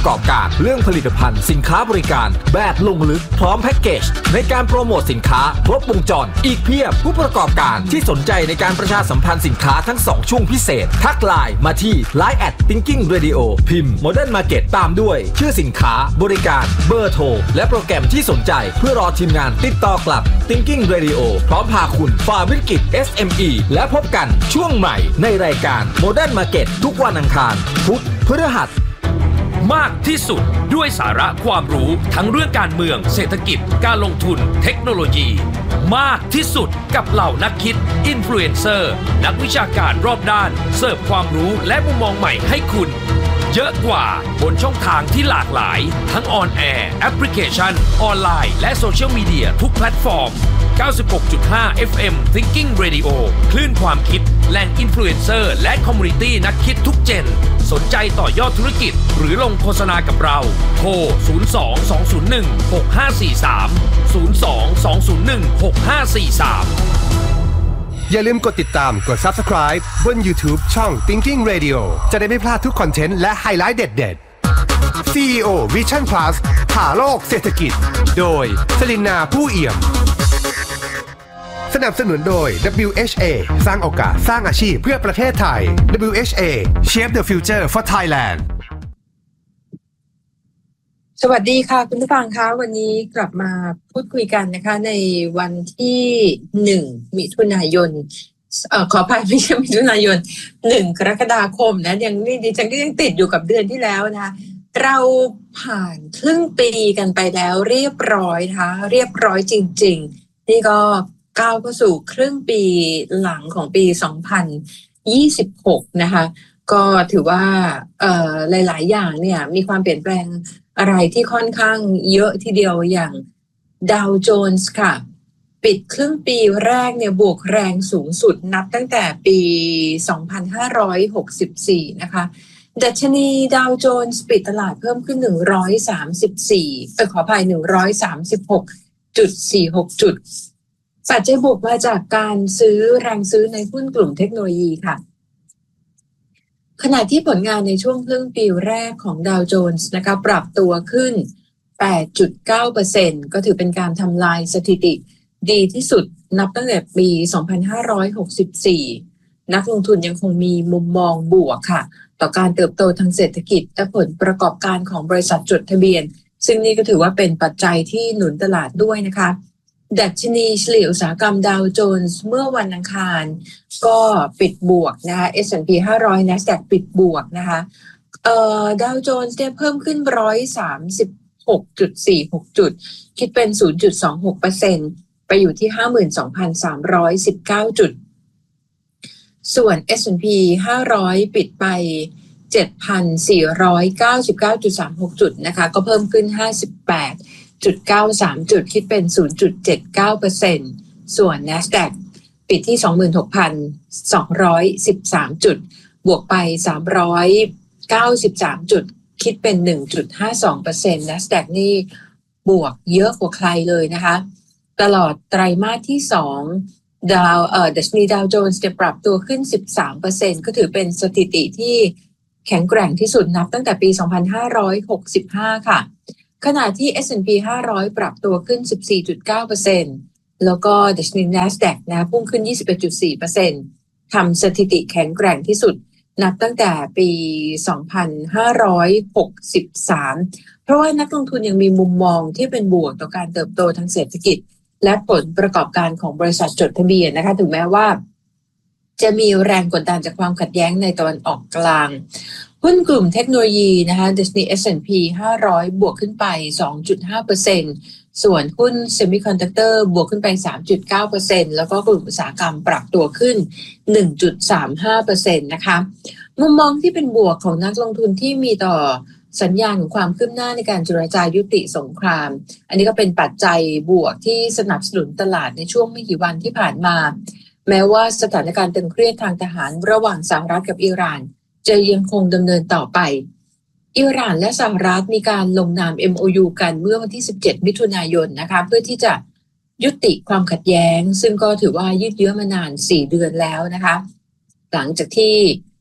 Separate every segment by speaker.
Speaker 1: ประกอบการเรื่องผลิตภัณฑ์สินค้าบริการแบบลงลึกพร้อมแพ็กเกจในการโปรโมทสินค้าครบวงจรอีกเพียบผู้ประกอบการที่สนใจในการประชาสัมพันธ์สินค้าทั้ง2ช่วงพิเศษทักไลน์มาที่ Line @Thinking Radio พิมพ์ Modern Market ตามด้วยชื่อสินค้าบริการเบอร์โทรและโปรแกรมที่สนใจเพื่อรอทีมงานติดต่อกลับ Thinking Radio พร้อมพาคุณฝ่าวิกฤต SME และพบกันช่วงใหม่ในรายการ Modern Market ทุกวันอังคารพุธพฤหัส
Speaker 2: มากที่สุดด้วยสาระความรู้ทั้งเรื่องการเมืองเศรษฐกิจการลงทุนเทคโนโลยีมากที่สุดกับเหล่านักคิดอินฟลูเอนเซอร์นักวิชาการรอบด้านเสิร์ฟความรู้และมุมมองใหม่ให้คุณเยอะกว่าบนช่องทางที่หลากหลายทั้งออนแอร์แอปพลิเคชันออนไลน์และโซเชียลมีเดียทุกแพลตฟอร์ม 96.5 FM Thinking Radio คลื่นความคิดแหล่งอินฟลูเอนเซอร์และคอมมูนิตี้นักคิดทุกเจนสนใจต่อยอดธุรกิจหรือลงโฆษณากับเราโทร 02-201-6543 02-201-6543
Speaker 3: อย่าลืมกดติดตามกด Subscribe บน YouTube ช่อง Thinking Radio จะได้ไม่พลาดทุกคอนเทนต์และไฮไลท์เด็ดๆ CEO Vision Plus ผ่าโลกเศรษฐกิจโดยสลินนาผู้เอี่ยมสนับสนุนโดย WHA สร้างโอกาสสร้างอาชีพเพื่อประเทศไทย WHA Shape the Future for Thailand
Speaker 4: สวัสดีค่ะคุณผู้ฟังคะวันนี้กลับมาพูดคุยกันนะคะในวันที่1มิถุนายนขออภัยไม่ใช่มิถุนายน1กรกฎาคมนะยังนี่ดิฉันก็ยังติดอยู่กับเดือนที่แล้วนะคะเราผ่านครึ่งปีกันไปแล้วเรียบร้อยนะคะเรียบร้อยจริงๆนี่ก็ก้าวเข้าสู่ครึ่งปีหลังของปี2026นะคะก็ถือว่าหลายๆอย่างเนี่ยมีความเปลี่ยนแปลงอะไรที่ค่อนข้างเยอะทีเดียวอย่างดาวโจนส์ค่ะปิดครึ่งปีแรกเนี่ยบวกแรงสูงสุดนับตั้งแต่ปี2564นะคะดัชนีดาวโจนส์ปิดตลาดเพิ่มขึ้นขออภัย136.46 จุดปัจจัยบวกมาจากการแรงซื้อในหุ้นกลุ่มเทคโนโลยีค่ะขณะที่ผลงานในช่วงครึ่งปีแรกของดาวโจนส์นะคะปรับตัวขึ้น 8.9% ก็ถือเป็นการทำลายสถิติดีที่สุดนับตั้งแต่ปี2564นักลงทุนยังคงมีมุมมองบวกค่ะต่อการเติบโตทางเศรษฐกิจและผลประกอบการของบริษัทจดทะเบียนซึ่งนี่ก็ถือว่าเป็นปัจจัยที่หนุนตลาดด้วยนะคะดัชนีเฉลี่ยอุตสาหกรรมดาวโจนส์เมื่อวันอังคารก็ปิดบวกนะคะ S&P 500 NASDAQ ปิดบวกนะคะดาวโจนส์เนี่ยเพิ่มขึ้น136.46 จุดคิดเป็น 0.26% ไปอยู่ที่ 52,319 จุดส่วน S&P 500 ปิดไป 7,499.36 จุดนะคะก็เพิ่มขึ้น58.93 จุดคิดเป็น 0.79% ส่วน NASDAQ ปิดที่ 26,213 จุดบวกไป393 จุดคิดเป็น 1.52% NASDAQ นี่บวกเยอะกว่าใครเลยนะคะตลอดไตรมาสที่2ดัชนีดาวโจนส์ปรับตัวขึ้น 13% ก็ถือเป็นสถิติที่แข็งแกร่งที่สุดนับตั้งแต่ปี 2565 ค่ะขณะที่ S&P 500 ปรับตัวขึ้น 14.9% แล้วก็ดัชนี NASDAQ นะพุ่งขึ้น 21.4% ทำสถิติแข็งแกร่งที่สุดนับตั้งแต่ปี 2563 เพราะว่านักลงทุนยังมีมุมมองที่เป็นบวกต่อการเติบโตทางเศรษฐกิจและผลประกอบการของบริษัทจดทะเบียนนะคะถึงแม้ว่าจะมีแรงกดดันจากความขัดแย้งในตะวันออกกลางหุ้นกลุ่มเทคโนโลยีนะคะดัชนี S&P 500 บวกขึ้นไป 2.5% ส่วนหุ้นเซมิคอนดักเตอร์บวกขึ้นไป 3.9% แล้วก็กลุ่มอุตสาหกรรมปรับตัวขึ้น 1.35% นะคะมุมมองที่เป็นบวกของนักลงทุนที่มีต่อสัญญาณของความคืบหน้าในการเจรจายุติสงครามอันนี้ก็เป็นปัจจัยบวกที่สนับสนุนตลาดในช่วงไม่กี่วันที่ผ่านมาแม้ว่าสถานการณ์ตึงเครียดทางทหารระหว่างสหรัฐกับอิหร่านจะยังคงดำเนินต่อไปอิหร่านและสหรัฐมีการลงนาม MOU กันเมื่อวันที่17มิถุนายนนะคะเพื่อที่จะยุติความขัดแย้งซึ่งก็ถือว่ายืดเยื้อมานาน4 เดือนแล้วนะคะหลังจากที่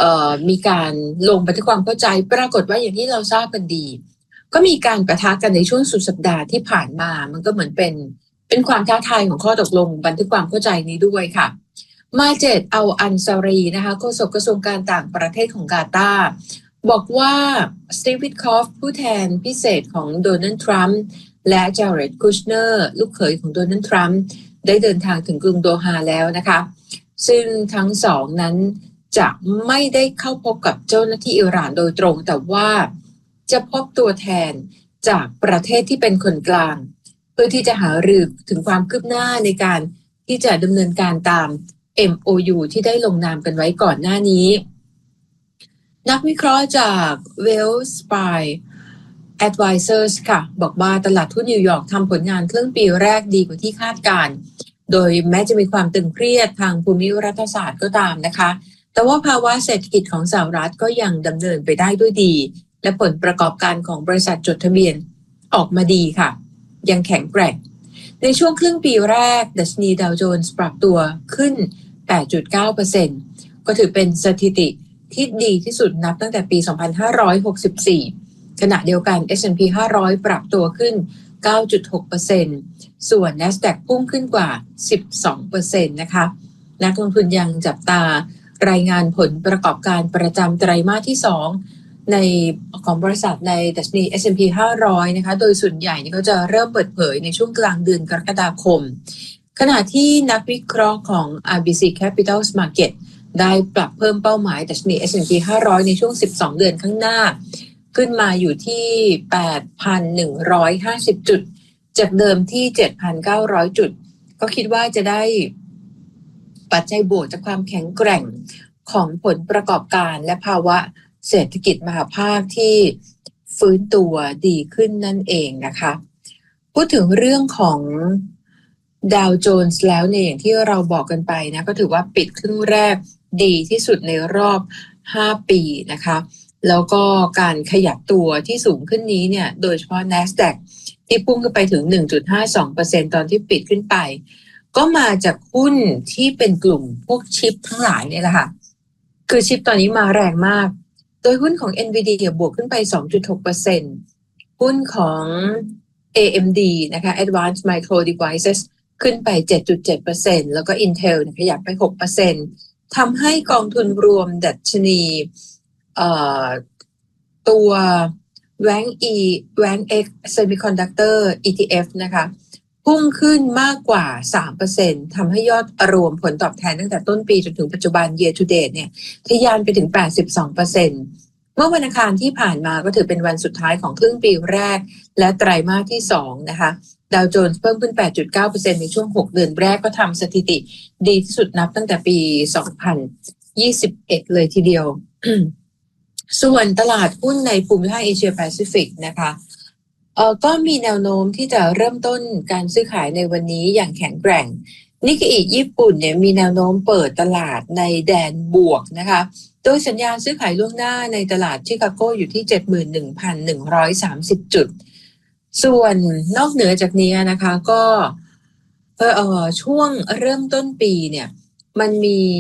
Speaker 4: มีการลงบันทึกความเข้าใจปรากฏว่าอย่างที่เราทราบกันดีก็มีการปะทะกันในช่วงสุดสัปดาห์ที่ผ่านมามันก็เหมือนเป็นความท้าทายของข้อตกลงบันทึกความเข้าใจนี้ด้วยค่ะมาเจดอัลอันซารีนะคะโฆษกกระทรวงการต่างประเทศของกาตาร์บอกว่าสตีฟ วิทคอฟผู้แทนพิเศษของโดนัลด์ทรัมป์และจาเร็ด คูชเนอร์ลูกเขยของโดนัลด์ทรัมป์ได้เดินทางถึงกรุงโดฮาแล้วนะคะซึ่งทั้งสองนั้นจะไม่ได้เข้าพบกับเจ้าหน้าที่อิหร่านโดยตรงแต่ว่าจะพบตัวแทนจากประเทศที่เป็นคนกลางเพื่อที่จะหารือถึงความคืบหน้าในการที่จะดำเนินการตาม MOU ที่ได้ลงนามกันไว้ก่อนหน้านี้นักวิเคราะห์จาก Wells Fargo Advisors ค่ะบอกว่าตลาดหุ้นนิวยอร์กทำผลงานครึ่งปีแรกดีกว่าที่คาดการณ์โดยแม้จะมีความตึงเครียดทางภูมิรัฐศาสตร์ก็ตามนะคะแต่ว่าภาวะเศรษฐกิจของสหรัฐก็ยังดำเนินไปได้ด้วยดีและผลประกอบการของบริษัทจดทะเบียนออกมาดีค่ะยังแข็งแกร่งในช่วงครึ่งปีแรกดัชนีดาวโจนส์ปรับตัวขึ้น 8.9% ก็ถือเป็นสถิติที่ดีที่สุดนับตั้งแต่ปี 2564 ขณะเดียวกัน S&P 500 ปรับตัวขึ้น 9.6% ส่วน NASDAQ พุ่งขึ้นกว่า 12% นะคะนักลงทุนยังจับตารายงานผลประกอบการประจำไตรมาสที่ 2 ในของบริษัทในดัชนี S&P 500 นะคะโดยส่วนใหญ่นี่ก็จะเริ่มเปิดเผยในช่วงกลางเดือนกรกฎาคมขณะที่นักวิเคราะห์ของ RBC Capital Markets ได้ปรับเพิ่มเป้าหมายดัชนี S&P 500 ในช่วง 12 เดือนข้างหน้าขึ้นมาอยู่ที่ 8,150 จุดจากเดิมที่ 7,900 จุดก็คิดว่าจะได้ปัจจัยบวกจากความแข็งแกร่งของผลประกอบการและภาวะเศรษฐกิจมหภาคที่ฟื้นตัวดีขึ้นนั่นเองนะคะพูดถึงเรื่องของดาวโจนส์แล้วเนี่ยอย่างที่เราบอกกันไปนะก็ถือว่าปิดครึ่งแรกดีที่สุดในรอบ5ปีนะคะแล้วก็การขยับตัวที่สูงขึ้นนี้เนี่ยโดยเฉพาะ NASDAQ ที่พุ่งขึ้นไปถึง 1.52% ตอนที่ปิดขึ้นไปก็มาจากหุ้นที่เป็นกลุ่มพวกชิปทั้งหลายเนี่ยแหละค่ะคือชิปตอนนี้มาแรงมากโดยหุ้นของ NVIDIA บวกขึ้นไป 2.6% หุ้นของ AMD นะคะ Advanced Micro Devices ขึ้นไป 7.7% แล้วก็ Intel ขยับไป 6% ทำให้กองทุนรวมดัชนีตัว WANG Semiconductor ETF นะคะพุ่งขึ้นมากกว่า 3% ทำให้ยอดรวมผลตอบแทนตั้งแต่ต้นปีจนถึงปัจจุบัน year to date เนี่ยทะยานไปถึง 82% เมื่อวันอังคารที่ผ่านมาก็ถือเป็นวันสุดท้ายของครึ่งปีแรกและไตรมาสที่ 2 นะคะดาวโจนส์เพิ่มขึ้น 8.9% ในช่วง 6 เดือนแรกก็ทำสถิติดีที่สุดนับตั้งแต่ปี 2021 เลยทีเดียว ส่วนตลาดหุ้นในภูมิภาคเอเชียแปซิฟิกนะคะก็มีแนวโน้มที่จะเริ่มต้นการซื้อขายในวันนี้อย่างแข็งแกร่งนิกเกอิญี่ปุ่นเนี่ยมีแนวโน้มเปิดตลาดในแดนบวกนะคะโดยสัญญาณซื้อขายล่วงหน้าในตลาดชิคาโกอยู่ที่ 71,130 จุดส่วนนอกเหนือจากนี้นะคะก็ช่วงเริ่มต้นปีเนี่ยมัน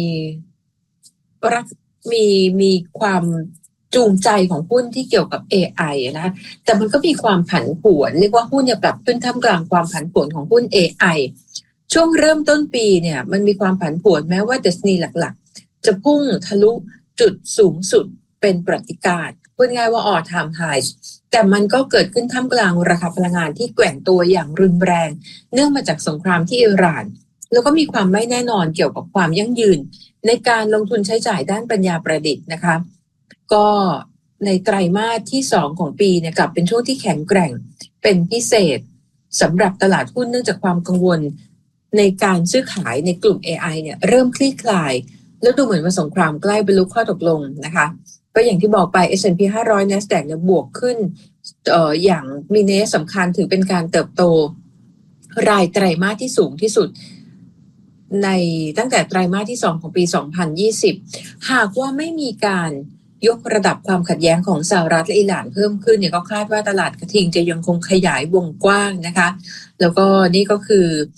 Speaker 4: มีความจูงใจของหุ้นที่เกี่ยวกับ AI นะแต่มันก็มีความผันผวนเรียกว่าหุ้นเนี่ยปรับขึ้นท่ามกลางความผันผวนของหุ้น AI ช่วงเริ่มต้นปีเนี่ยมันมีความผันผวนแม้ว่าดัชนีหลักๆจะพุ่งทะลุจุดสูงสุดเป็นประวัติการณ์พูดง่ายว่า all time high แต่มันก็เกิดขึ้นท่ามกลางราคาพลังงานที่แกว่งตัวอย่างรุนแรงเนื่องมาจากสงครามที่อิหร่านแล้วก็มีความไม่แน่นอนเกี่ยวกับความยั่งยืนในการลงทุนใช้จ่ายด้านปัญญาประดิษฐ์นะคะก็ในไตรมาสที่2ของปีเนี่ยกลับเป็นช่วงที่แข็งแกร่งเป็นพิเศษสำหรับตลาดหุ้นเนื่องจากความกังวลในการซื้อขายในกลุ่ม AI เนี่ยเริ่มคลี่คลายแล้วดูเหมือนว่าสงครามใกล้บรรลุข้อตกลงนะคะก็อย่างที่บอกไป S&P 500 NASDAQ เนี่ยบวกขึ้นอย่างมีนัยสำคัญถือเป็นการเติบโตรายไตรมาสที่สูงที่สุดในตั้งแต่ไตรมาสที่2ของปี 2020 หากว่าไม่มีการยกระดับความขัดแย้งของสหรัฐและอิหร่านเพิ่มขึ้นเนี่ยก็คาดว่าตลาดกระทิงจะยังคงขยายวงกว้างนะคะแล้วก็นี่ก็คือ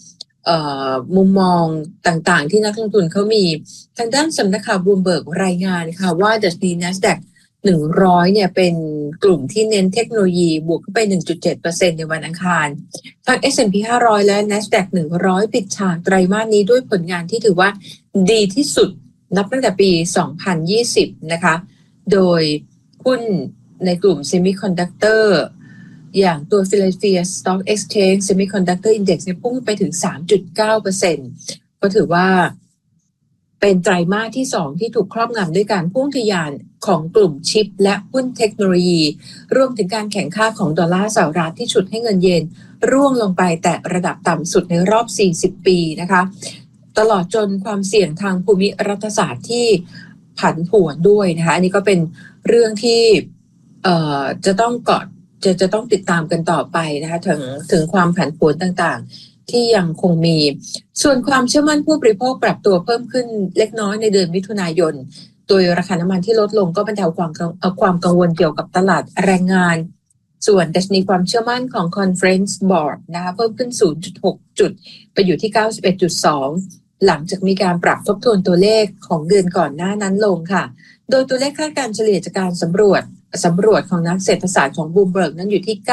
Speaker 4: มุมมองต่างๆที่นักลงทุนเขามีทางด้านสำนักข่าวบลูมเบิร์กรายงานค่ะว่าดัชนี NASDAQ 100เนี่ยเป็นกลุ่มที่เน้นเทคโนโลยีบวกขึ้นไป 1.7% ในวันอังคารทั้ง S&P 500 และ NASDAQ 100 ปิดฉากไตรมาสนี้ด้วยผลงานที่ถือว่าดีที่สุดนับตั้งแต่ปี 2020 นะคะโดยหุ้นในกลุ่ม Semiconductor อย่างตัว Philadelphia Stock Exchange Semiconductor Index เนี่ยพุ่งไปถึง 3.9% ก็ถือว่าเป็นไตรมาสที่2ที่ถูกครอบงำด้วยการพุ่งทะยานของกลุ่มชิปและหุ้นเทคโนโลยีรวมถึงการแข่งข้าของดอลลาร์สหรัฐที่ฉุดให้เงินเยนร่วงลงไปแต่ระดับต่ำสุดในรอบ40ปีนะคะตลอดจนความเสี่ยงทางภูมิรัฐศาสตร์ที่ผันผวนด้วยนะคะอันนี้ก็เป็นเรื่องที่จะต้องติดตามกันต่อไปนะคะถึงความผันผวนต่างๆที่ยังคงมีส่วนความเชื่อมั่นผู้บริโภคปรับตัวเพิ่มขึ้นเล็กน้อยในเดือนมิถุนายนโดยราคาน้ำมันที่ลดลงก็บรรเทาความกังวลเกี่ยวกับตลาดแรงงานส่วนดัชนีความเชื่อมั่นของ Conference Board นะคะเพิ่มขึ้น 0.6 จุดไปอยู่ที่ 91.2 หลังจากมีการปรับทบทวนตัวเลขของเดือนก่อนหน้านั้นลงค่ะโดยตัวเลขคาดการณ์เฉลี่ยจากการสำรวจของนักเศรษฐศาสตร์ของ Bloomberg นั้นอยู่ที่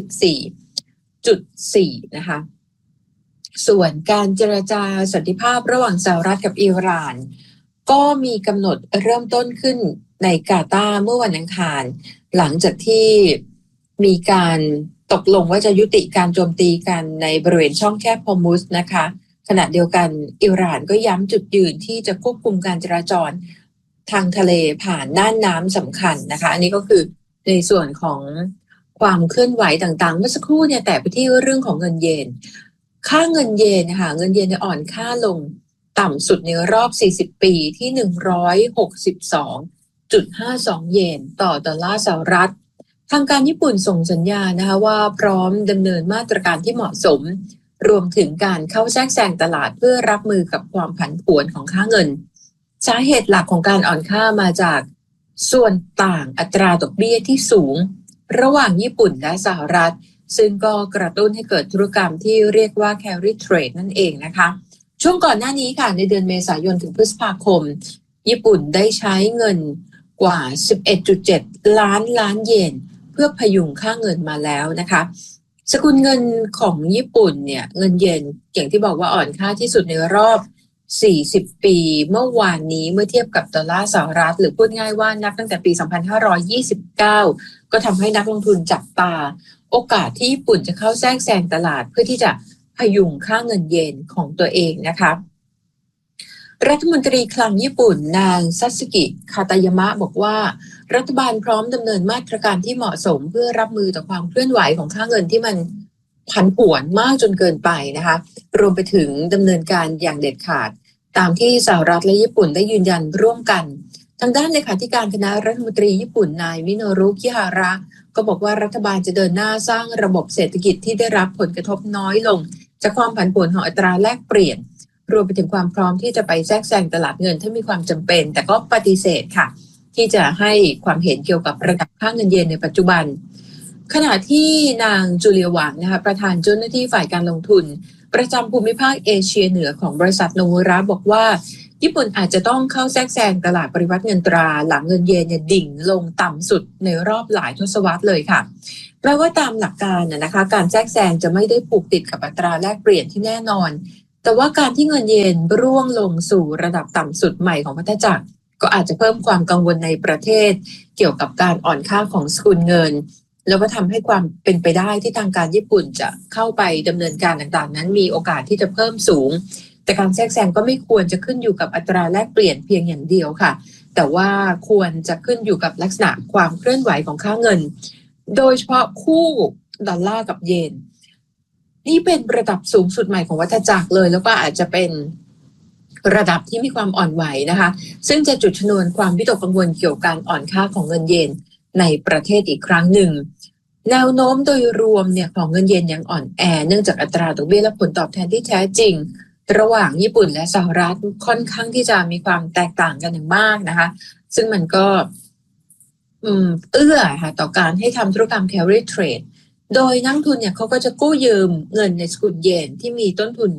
Speaker 4: 94.4 นะคะส่วนการเจรจาสันติภาพระหว่างสหรัฐกับอิหร่านก็มีกำหนดเริ่มต้นขึ้นในกาตาร์เมื่อวันอังคารหลังจากที่มีการตกลงว่าจะยุติการโจมตีกันในบริเวณช่องแคบฮอร์มุซนะคะขณะเดียวกันอิหร่านก็ย้ำจุดยืนที่จะควบคุมการจราจรทางทะเลผ่านน่านน้ำสำคัญนะคะอันนี้ก็คือในส่วนของความเคลื่อนไหวต่างๆเมื่อสักครู่เนี่ยแต่ไปที่เรื่องของเงินเยนค่าเงินเยนนะคะเงินเยนอ่อนค่าลงต่ำสุดในรอบ40ปีที่ 162.52 เยนต่อดอลลาร์สหรัฐทางการญี่ปุ่นส่งสัญญาณนะคะว่าพร้อมดำเนินมาตรการที่เหมาะสมรวมถึงการเข้าแทรกแซงตลาดเพื่อรับมือกับความผันผวนของค่าเงินสาเหตุหลักของการอ่อนค่ามาจากส่วนต่างอัตราดอกเบี้ยที่สูงระหว่างญี่ปุ่นและสหรัฐซึ่งก็กระตุ้นให้เกิดธุรกรรมที่เรียกว่า carry trade นั่นเองนะคะช่วงก่อนหน้านี้ค่ะในเดือนเมษายนถึงพฤษภาคมญี่ปุ่นได้ใช้เงินกว่า 11.7 ล้านเยนเพื่อพยุงค่าเงินมาแล้วนะคะสกุลเงินของญี่ปุ่นเนี่ยเงินเยนอย่างที่บอกว่าอ่อนค่าที่สุดในรอบ40ปีเมื่อวานนี้เมื่อเทียบกับดอลลาร์สหรัฐหรือพูดง่ายว่านับตั้งแต่ปี 2529 ก็ทำให้นักลงทุนจับตาโอกาสที่ญี่ปุ่นจะเข้าแทรกแซงตลาดเพื่อที่จะพยุงค่าเงินเยนของตัวเองนะคะรัฐมนตรีคลังญี่ปุ่นนางซัตสึกิคาตายามะบอกว่ารัฐบาลพร้อมดำเนินมาตรการที่เหมาะสมเพื่อรับมือต่อความเคลื่อนไหวของค่าเงินที่มันผันผวนมากจนเกินไปนะคะรวมไปถึงดำเนินการอย่างเด็ดขาดตามที่สหรัฐและญี่ปุ่นได้ยืนยันร่วมกันทางด้านเลขาธิการคณะรัฐมนตรีญี่ปุ่นนายมิโนรุคิฮาระก็บอกว่ารัฐบาลจะเดินหน้าสร้างระบบเศรษฐกิจที่ได้รับผลกระทบน้อยลงจากความผันผวนของอัตราแลกเปลี่ยนรวมไปถึงความพร้อมที่จะไปแทรกแซงตลาดเงินถ้ามีความจำเป็นแต่ก็ปฏิเสธค่ะที่จะให้ความเห็นเกี่ยวกับระดับค่าเงินเยนในปัจจุบันขณะที่นางจูเลียหวังนะคะประธานเจ้าหน้าที่ฝ่ายการลงทุนประจำภูมิภาคเอเชียเหนือของบริษัทโนมุระบอกว่าญี่ปุ่นอาจจะต้องเข้าแทรกแซงตลาดปริวัติเงินตราหลังเงินเยนเนี่ยดิ่งลงต่ำสุดในรอบหลายทศวรรษเลยค่ะแปลว่าตามหลักการนะคะการแทรกแซงจะไม่ได้ผูกติดกับอัตราแลกเปลี่ยนที่แน่นอนแต่ว่าการที่เงินเยนร่วงลงสู่ระดับต่ำสุดใหม่ของวัฏจักรก็อาจจะเพิ่มความกังวลในประเทศเกี่ยวกับการอ่อนค่าของสกุลเงินแล้วก็ทำให้ความเป็นไปได้ที่ทางการญี่ปุ่นจะเข้าไปดำเนินการต่างๆนั้นมีโอกาสที่จะเพิ่มสูงแต่การแทรกแซงก็ไม่ควรจะขึ้นอยู่กับอัตราแลกเปลี่ยนเพียงอย่างเดียวค่ะแต่ว่าควรจะขึ้นอยู่กับลักษณะความเคลื่อนไหวของค่าเงินโดยเฉพาะคู่ดอลลาร์กับเยนนี่เป็นระดับสูงสุดใหม่ของวัฏจักรเลยแล้วก็อาจจะเป็นระดับที่มีความอ่อนไหวนะคะซึ่งจะจุดชนวนความวิตกกังวลเกี่ยวกับการอ่อนค่าของเงินเยนในประเทศอีกครั้งหนึ่งแนวโน้มโดยรวมเนี่ยของเงินเยนยังอ่อนแอเนื่องจากอัตราดอกเบี้ยและผลตอบแทนที่แท้จริงระหว่างญี่ปุ่นและสหรัฐค่อนข้างที่จะมีความแตกต่างกันอย่างมากนะคะซึ่งมันก็เอื้อค่ะต่อการให้ทำธุรกรรม carry trade โดยนักทุนเนี่ยเขาก็จะกู้ยืมเงินในสกุลเยนที่มีต้นทุน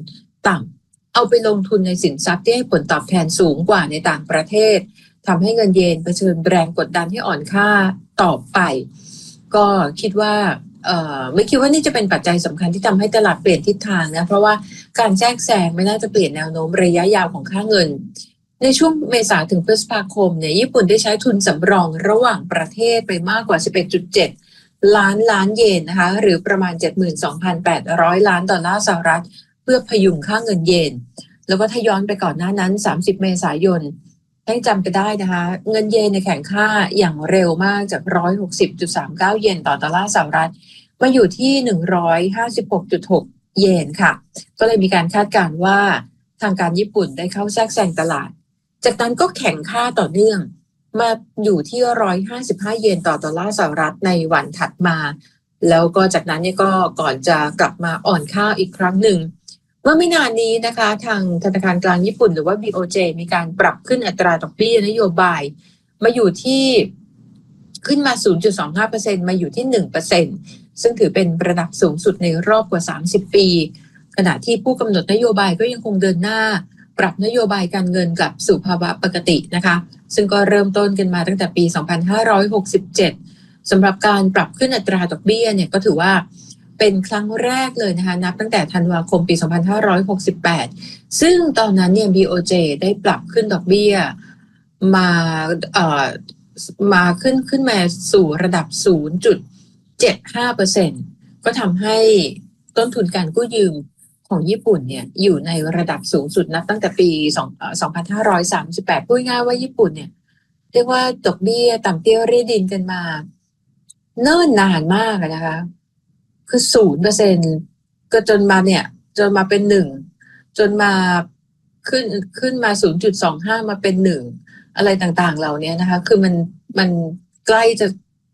Speaker 4: ต่ำเอาไปลงทุนในสินทรัพย์ที่ให้ผลตอบแทนสูงกว่าในต่างประเทศทำให้เงินเยนเผชิญแรงกดดันให้อ่อนค่าต่อไปก็คิดว่าไม่คิดว่านี่จะเป็นปัจจัยสำคัญที่ทำให้ตลาดเปลี่ยนทิศทางนะเพราะว่าการแทรกแซงไม่น่าจะเปลี่ยนแนวโน้มระยะยาวของค่าเงินในช่วงเมษาถึงพฤษภาคมเนี่ยญี่ปุ่นได้ใช้ทุนสำรองระหว่างประเทศไปมากกว่า 11.7 ล้านเยนนะคะหรือประมาณ 72,800 ล้านดอลลาร์สหรัฐเพื่อพยุงค่าเงินเยนแล้วก็ถ้าย้อนไปก่อนหน้านั้น30เมษายนให้จำไปได้นะคะเงินเยนในแข่งค่าอย่างเร็วมากจาก 160.39 เยนต่อดอลลาร์สหรัฐมาอยู่ที่ 156.6 เยนค่ะก็เลยมีการคาดการณ์ว่าทางการญี่ปุ่นได้เข้าแทรกแซงตลาดจากนั้นก็แข่งค่าต่อเนื่องมาอยู่ที่155เยนต่อดอลลาร์สหรัฐในวันถัดมาแล้วก็จากนั้นเนี่ยก็ก่อนจะกลับมาอ่อนค่าอีกครั้งหนึ่งเมื่อไม่นานนี้นะคะทางธนาคารกลางญี่ปุ่นหรือว่า BOJ มีการปรับขึ้นอัตราดอกเบี้ยนโยบายมาอยู่ที่ขึ้นมา 0.25% มาอยู่ที่ 1% ซึ่งถือเป็นระดับสูงสุดในรอบกว่า30ปีขณะที่ผู้กำหนดนโยบายก็ยังคงเดินหน้าปรับนโยบายการเงินกลับสู่ภาวะปกตินะคะซึ่งก็เริ่มต้นกันมาตั้งแต่ปี 2567 สำหรับการปรับขึ้นอัตราดอกเบี้ยเนี่ยก็ถือว่าเป็นครั้งแรกเลยนะคะนับตั้งแต่ธันวาคมปี 2568 ซึ่งตอนนั้นเนี่ย BOJ ได้ปรับขึ้นดอกเบี้ยมาขึ้นมาสู่ระดับ 0.75% ก็ทำให้ต้นทุนการกู้ยืมของญี่ปุ่นเนี่ยอยู่ในระดับสูงสุดนับตั้งแต่ปี 2538 พูดง่ายว่าญี่ปุ่นเนี่ยเรียกว่าดอกเบี้ยต่ำเตี้ยเรียดินกันมาเนิ่นนานมากนะคะคือ 0% ก็จนมาเป็น1จนมาขึ้นมา 0.25 มาเป็น1อะไรต่างๆเหล่านี้นะคะคือมันใกล้จะ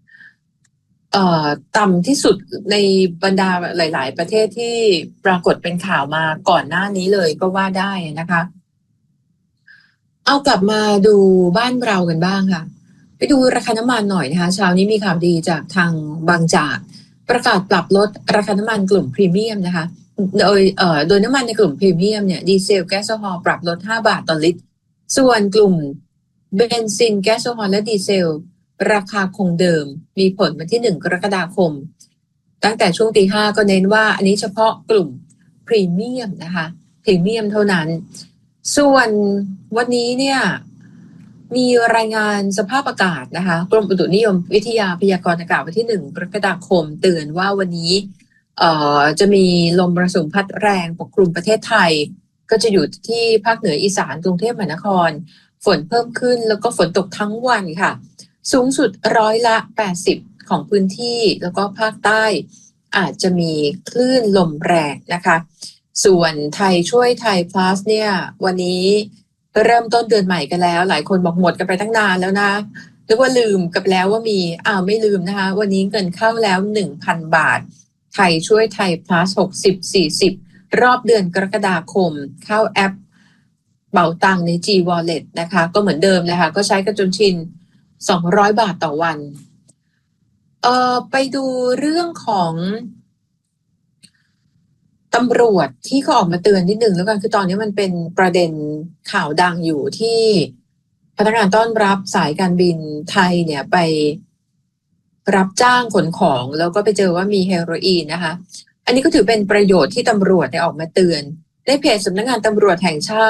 Speaker 4: ต่ำที่สุดในบรรดาหลายๆประเทศที่ปรากฏเป็นข่าวมาก่อนหน้านี้เลยก็ว่าได้นะคะเอากลับมาดูบ้านเรากันบ้างค่ะไปดูราคาน้ำมันหน่อยนะคะเช้านี้มีข่าวดีจากทางบางจากประกาศปรับลดราคาน้ำมันกลุ่มพรีเมียมนะคะโดยน้ำมันในกลุ่มพรีเมียมเนี่ยดีเซลแก๊สโซฮอล์ปรับลด5 บาทต่อลิตรส่วนกลุ่มเบนซินแก๊สโซฮอล์และดีเซลราคาคงเดิมมีผลวันที่1 กรกฎาคมตั้งแต่ช่วงตี 5ก็เน้นว่าอันนี้เฉพาะกลุ่มพรีเมียมนะคะพรีเมียมเท่านั้นส่วนวันนี้เนี่ยมีรายงานสภาพอากาศนะคะกรมอุตุนิยมวิทยาพยากรณ์อากาศวันที่1 กรกฎาคมเตือนว่าวันนี้จะมีลมมรสุมพัดแรงปกคลุมประเทศไทยก็จะอยู่ที่ภาคเหนืออีสานกรุงเทพมหานครฝนเพิ่มขึ้นแล้วก็ฝนตกทั้งวันค่ะสูงสุด80%ของพื้นที่แล้วก็ภาคใต้อาจจะมีคลื่นลมแรงนะคะส่วนไทยช่วยไทย plus เนี่ยวันนี้เริ่มต้นเดือนใหม่กันแล้วหลายคนบอกหมดกันไปตั้งนานแล้วนะหรือว่าลืมกันแล้วว่ามีไม่ลืมนะคะวันนี้เงินเข้าแล้ว 1,000 บาทไทยช่วยไทย plus 60-40รอบเดือนกรกฎาคมเข้าแอปเป๋าตังใน G Wallet นะคะก็เหมือนเดิมเลยค่ะก็ใช้กันจนชิน200 บาทต่อวันไปดูเรื่องของตำรวจที่เขาออกมาเตือนนิดนึงแล้วกันคือตอนนี้มันเป็นประเด็นข่าวดังอยู่ที่พนักงานต้อนรับสายการบินไทยเนี่ยไปรับจ้างขนของแล้วก็ไปเจอว่ามีเฮโรอีนนะคะอันนี้ก็ถือเป็นประโยชน์ที่ตำรวจได้ออกมาเตือนได้เพจสำนักงานตำรวจแห่งชา